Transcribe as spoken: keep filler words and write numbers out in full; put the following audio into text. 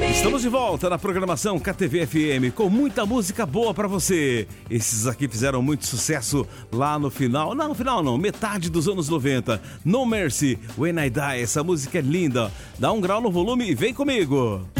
Estamos de volta na programação K T V F M com muita música boa pra você. Esses aqui fizeram muito sucesso lá no final, não no final não, metade dos anos noventa. No Mercy, When I Die, essa música é linda. Dá um grau no volume e vem comigo.